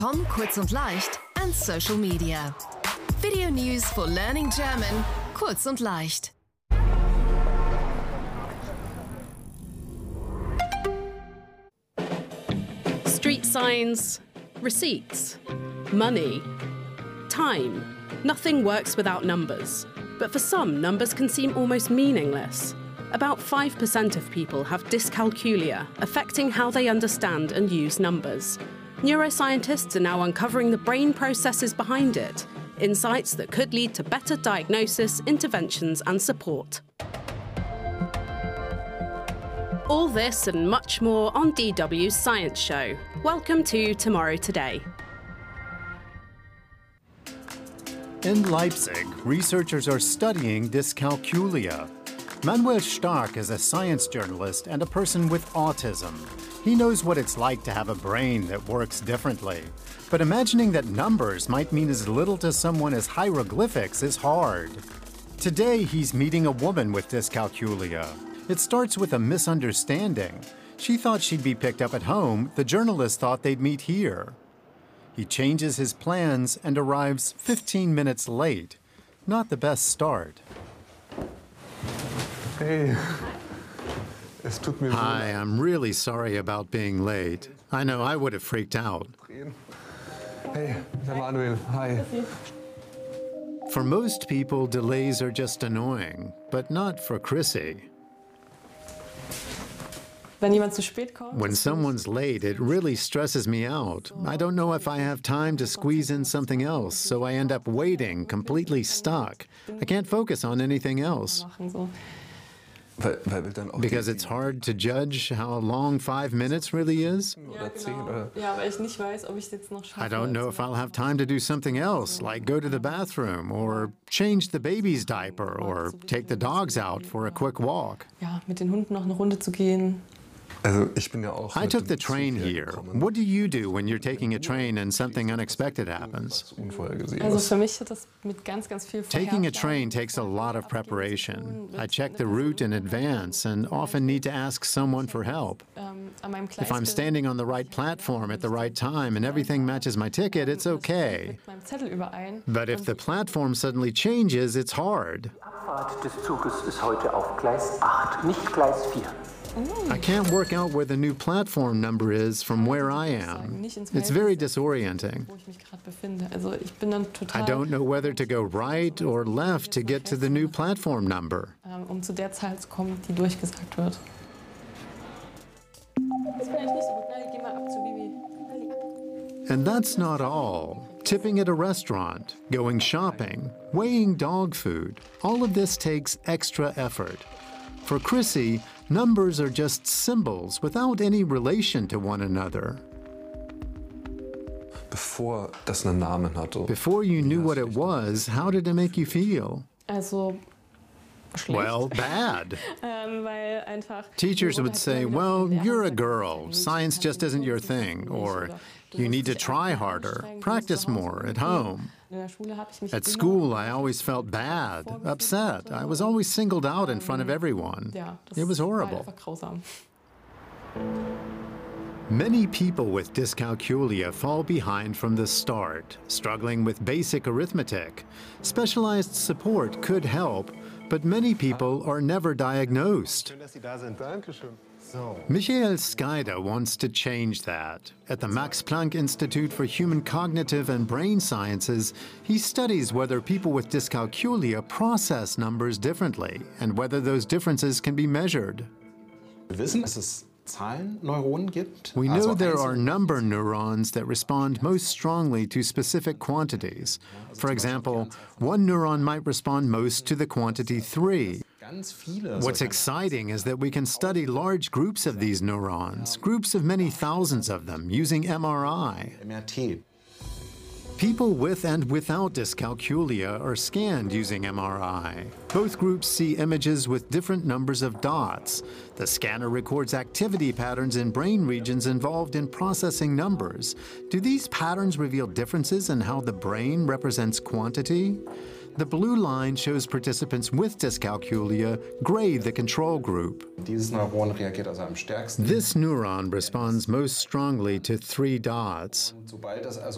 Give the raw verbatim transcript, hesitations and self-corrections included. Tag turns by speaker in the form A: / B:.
A: Von Kurz und Leicht and social media. Video news for learning German, kurz und leicht.
B: Street signs, receipts, money, time. Nothing works without numbers. But for some, numbers can seem almost meaningless. About five percent of people have dyscalculia, affecting how they understand and use numbers. Neuroscientists are now uncovering the brain processes behind it, insights that could lead to better diagnosis, interventions and support. All this and much more on D W's Science Show. Welcome to Tomorrow Today.
C: In Leipzig, researchers are studying dyscalculia. Manuel Stark is a science journalist and a person with autism. He knows what it's like to have a brain that works differently. But imagining that numbers might mean as little to someone as hieroglyphics is hard. Today, he's meeting a woman with dyscalculia. It starts with a misunderstanding. She thought she'd be picked up at home. The journalist thought they'd meet here. He changes his plans and arrives fifteen minutes late. Not the best start.
D: Hey. Es tut mir so
C: Hi, I'm really sorry about being late. I know I would have freaked out.
D: Hey, Manuel, hi.
C: For most people, delays are just annoying, but not for Chrissy. When someone's late, it really stresses me out. I don't know if I have time to squeeze in something else, so I end up waiting, completely stuck. I can't focus on anything else. Because it's hard to judge how long five minutes really is? I don't know if I'll have time to do something else, like go to the bathroom, or change the baby's diaper, or take the dogs out for a quick walk. I took the train here. What do you do when you're taking a train and something unexpected happens? Taking a train takes a lot of preparation. I check the route in advance and often need to ask someone for help. If I'm standing on the right platform at the right time and everything matches my ticket, it's okay. But if the platform suddenly changes, it's hard. I can't work out where the new platform number is from where I am. It's very disorienting. I don't know whether to go right or left to get to the new platform number. And that's not all. Tipping at a restaurant, going shopping, weighing dog food, all of this takes extra effort. For Chrissy, numbers are just symbols without any relation to one another.
D: Before das einen Namen hatte.
C: Before you knew what it was, how did it make you feel? Well, bad. Teachers would say, well, you're a girl, science just isn't your thing, or you need to try harder, practice more at home. At school, I always felt bad, upset. I was always singled out in front of everyone. It was horrible. Many people with dyscalculia fall behind from the start, struggling with basic arithmetic. Specialized support could help, but many people are never diagnosed. Michael Skida wants to change that. At the Max Planck Institute for Human Cognitive and Brain Sciences, he studies whether people with dyscalculia process numbers differently and whether those differences can be measured. We know there are number neurons that respond most strongly to specific quantities. For example, one neuron might respond most to the quantity three. What's exciting is that we can study large groups of these neurons, groups of many thousands of them, using M R I. People with and without dyscalculia are scanned using M R I. Both groups see images with different numbers of dots. The scanner records activity patterns in brain regions involved in processing numbers. Do these patterns reveal differences in how the brain represents quantity? The blue line shows participants with dyscalculia, gray the control group. This neuron responds most strongly to three dots.